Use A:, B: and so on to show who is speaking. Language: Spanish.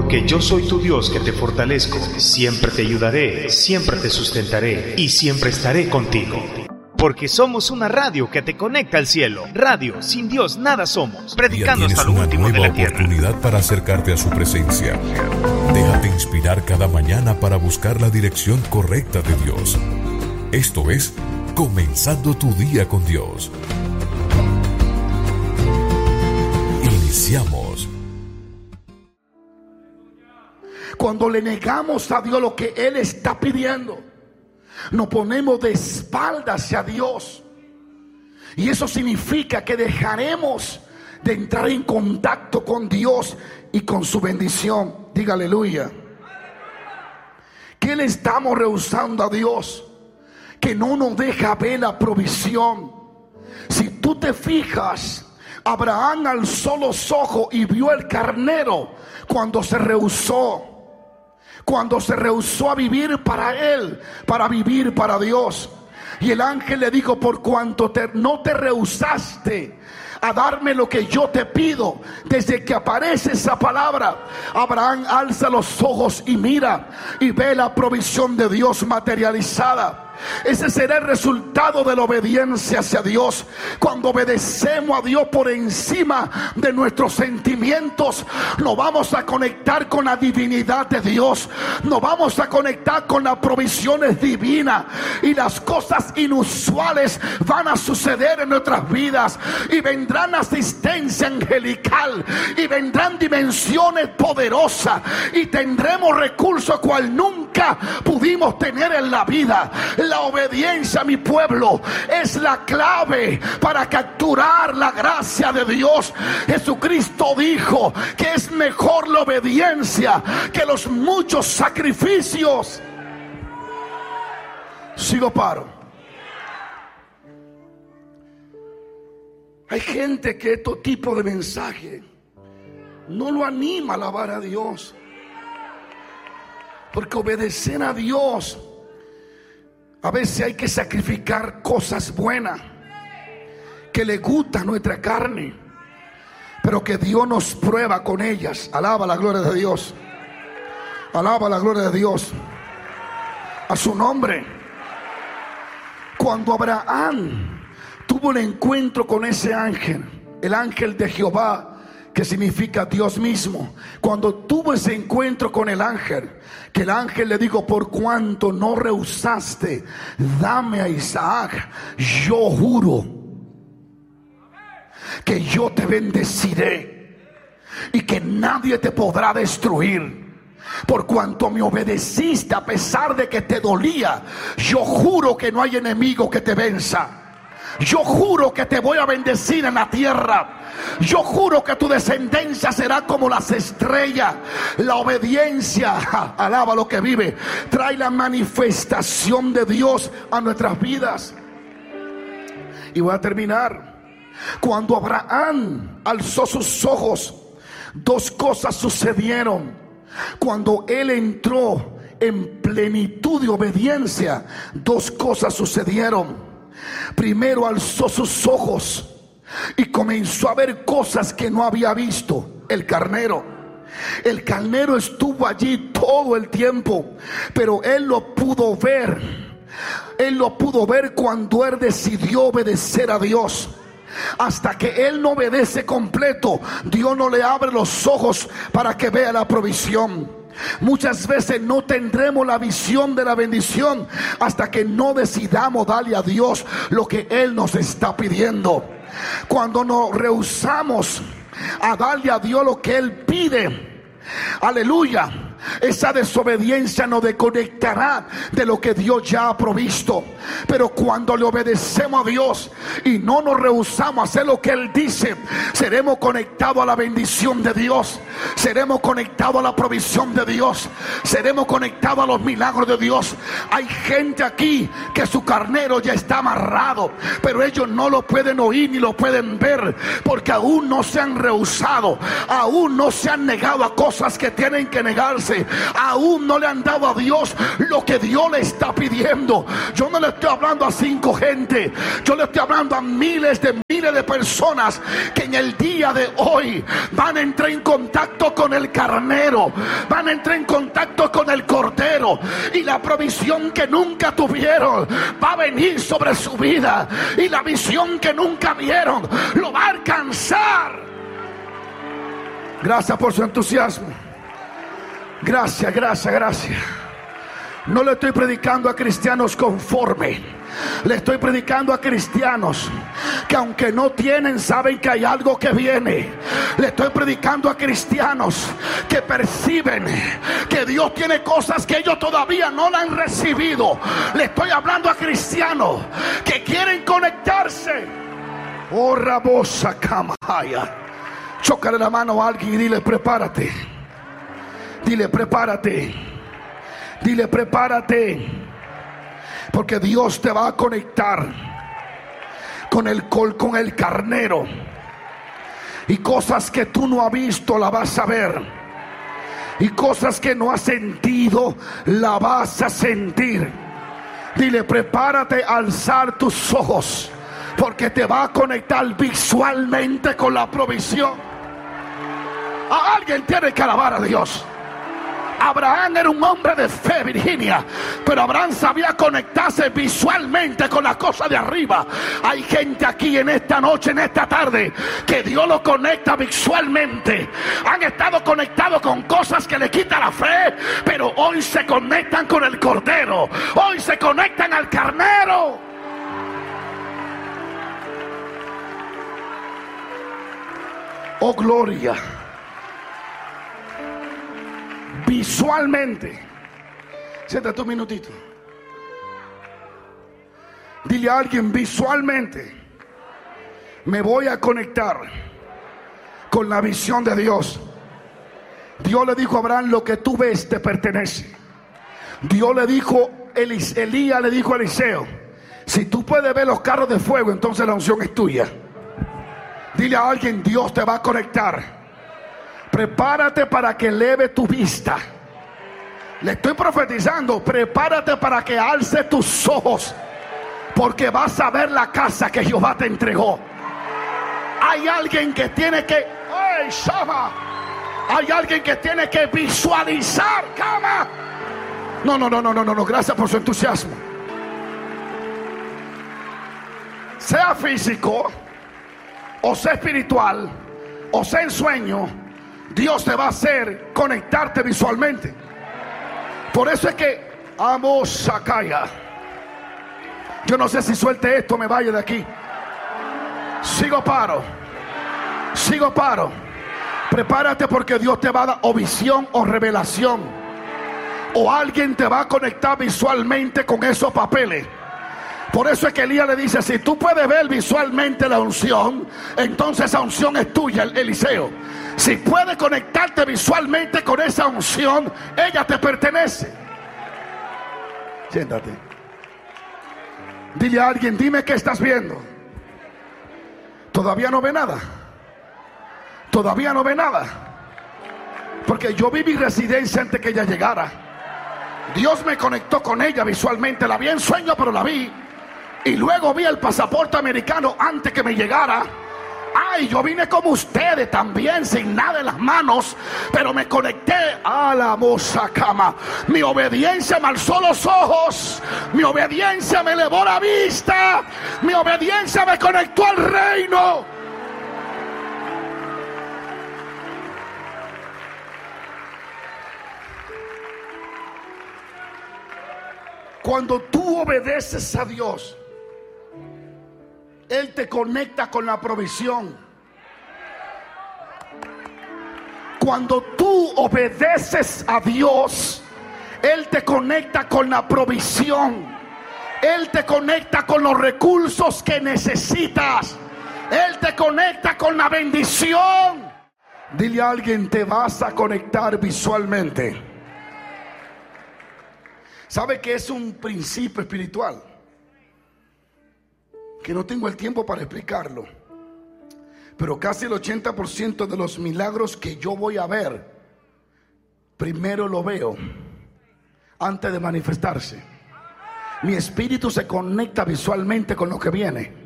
A: Porque yo soy tu Dios que te fortalezco, siempre te ayudaré, siempre te sustentaré y siempre estaré contigo. Porque somos una radio que te conecta al cielo. Radio, sin Dios nada somos. Predicando hasta lo último de la tierra.
B: Tienes una nueva oportunidad para acercarte a su presencia. Déjate inspirar cada mañana para buscar la dirección correcta de Dios. Esto es Comenzando tu día con Dios. Iniciamos.
C: Cuando le negamos a Dios lo que Él está pidiendo, nos ponemos de espaldas hacia Dios. Y eso significa que dejaremos de entrar en contacto con Dios y con su bendición. Diga aleluya. ¿Qué le estamos rehusando a Dios? Que no nos deja ver la provisión. Si tú te fijas, Abraham alzó los ojos y vio el carnero cuando se rehusó. Cuando se rehusó a vivir para él, para vivir para Dios. Y el ángel le dijo: por cuanto no te rehusaste a darme lo que yo te pido. Desde que aparece esa palabra, Abraham alza los ojos y mira y ve la provisión de Dios materializada. Ese será el resultado de la obediencia hacia Dios. Cuando obedecemos a Dios por encima de nuestros sentimientos, nos vamos a conectar con la divinidad de Dios. Nos vamos a conectar con las provisiones divinas. Y las cosas inusuales van a suceder en nuestras vidas. Y vendrán asistencia angelical. Y vendrán dimensiones poderosas. Y tendremos recursos cual nunca pudimos tener en la vida. La obediencia, mi pueblo, es la clave para capturar la gracia de Dios. Jesucristo dijo que es mejor la obediencia que los muchos sacrificios. Sigo paro. Hay gente que este tipo de mensaje no lo anima a alabar a Dios, porque obedecer a Dios, a veces hay que sacrificar cosas buenas que le gusta a nuestra carne, pero que Dios nos prueba con ellas. Alaba la gloria de Dios. Alaba la gloria de Dios. A su nombre. Cuando Abraham tuvo el encuentro con ese ángel, el ángel de Jehová, que significa Dios mismo, cuando tuvo ese encuentro con el ángel, que el ángel le dijo: por cuanto no rehusaste dame a Isaac, yo juro que yo te bendeciré y que nadie te podrá destruir. Por cuanto me obedeciste a pesar de que te dolía, yo juro que no hay enemigo que te venza. Yo juro que te voy a bendecir en la tierra. Yo juro que tu descendencia será como las estrellas. La obediencia, alaba lo que vive, trae la manifestación de Dios a nuestras vidas. Y voy a terminar. Cuando Abraham alzó sus ojos, dos cosas sucedieron. Cuando él entró en plenitud de obediencia, dos cosas sucedieron. Primero alzó sus ojos y comenzó a ver cosas que no había visto. El carnero estuvo allí todo el tiempo, pero él lo pudo ver. Él lo pudo ver cuando él decidió obedecer a Dios. Hasta que él no obedece completo, Dios no le abre los ojos para que vea la provisión. Muchas veces no tendremos la visión de la bendición hasta que no decidamos darle a Dios lo que Él nos está pidiendo. Cuando nos rehusamos a darle a Dios lo que Él pide, aleluya, esa desobediencia nos desconectará de lo que Dios ya ha provisto. Pero cuando le obedecemos a Dios y no nos rehusamos a hacer lo que Él dice, seremos conectados a la bendición de Dios, seremos conectados a la provisión de Dios, seremos conectados a los milagros de Dios. Hay gente aquí que su carnero ya está amarrado, pero ellos no lo pueden oír ni lo pueden ver, porque aún no se han rehusado, aún no se han negado a cosas que tienen que negarse. aún no le han dado a Dios lo que Dios le está pidiendo. Yo no le estoy hablando a 5 gente, yo le estoy hablando a miles de personas que en el día de hoy van a entrar en contacto con el carnero, van a entrar en contacto con el cordero, y la provisión que nunca tuvieron va a venir sobre su vida, y la visión que nunca vieron lo va a alcanzar. Gracias por su entusiasmo. Gracias. No le estoy predicando a cristianos conforme. Le estoy predicando a cristianos que aunque no tienen, saben que hay algo que viene. Le estoy predicando a cristianos que perciben que Dios tiene cosas que ellos todavía no la han recibido. Le estoy hablando a cristianos que quieren conectarse. Oh, Rabosa Kamaya. Chócale la mano a alguien y dile: prepárate. Dile: prepárate. Dile: prepárate. Porque Dios te va a conectar con el carnero, y cosas que tú no has visto la vas a ver, y cosas que no has sentido la vas a sentir. Dile: prepárate a alzar tus ojos, porque te va a conectar visualmente con la provisión. A alguien tiene que alabar a Dios. Abraham era un hombre de fe, Virginia, pero Abraham sabía conectarse visualmente con la cosa de arriba. Hay gente aquí en esta noche, en esta tarde, que Dios lo conecta visualmente. Han estado conectados con cosas que le quitan la fe, pero hoy se conectan con el cordero, hoy se conectan al carnero. Oh, gloria. Visualmente. Siéntate un minutito. Dile a alguien: visualmente me voy a conectar con la visión de Dios. Dios le dijo a Abraham: lo que tú ves te pertenece. Dios le dijo, Elías le dijo a Eliseo: si tú puedes ver los carros de fuego, entonces la unción es tuya. Dile a alguien: Dios te va a conectar. Prepárate para que eleve tu vista. Le estoy profetizando: prepárate para que alce tus ojos, porque vas a ver la casa que Jehová te entregó. Hay alguien que tiene que hay alguien que tiene que visualizar. Cama. No, gracias por su entusiasmo. Sea físico, o sea espiritual, o sea en sueño, Dios te va a hacer conectarte visualmente. Por eso es que Amos Sakaya. Yo no sé si suelte esto, me vaya de aquí. Sigo paro. Prepárate, porque Dios te va a dar o visión o revelación, o alguien te va a conectar visualmente con esos papeles. Por eso es que Elías le dice: si tú puedes ver visualmente la unción, entonces esa unción es tuya, Eliseo. Si puedes conectarte visualmente con esa unción, ella te pertenece. Siéntate. Dile a alguien: dime qué estás viendo. Todavía no ve nada. Todavía no ve nada. Porque yo vi mi residencia antes que ella llegara. Dios me conectó con ella visualmente. La vi en sueño, pero la vi. Y luego vi el pasaporte americano antes que me llegara. Ay, yo vine como ustedes también, sin nada en las manos, pero me conecté a la moza cama. Mi obediencia me alzó los ojos, mi obediencia me elevó la vista, mi obediencia me conectó al reino. Cuando tú obedeces a Dios, Él te conecta con la provisión. Cuando tú obedeces a Dios, Él te conecta con la provisión. Él te conecta con los recursos que necesitas. Él te conecta con la bendición. Dile a alguien: te vas a conectar visualmente. ¿Sabe que es un principio espiritual? Que no tengo el tiempo para explicarlo, pero casi el 80% de los milagros que yo voy a ver primero lo veo antes de manifestarse. Mi espíritu se conecta visualmente con lo que viene.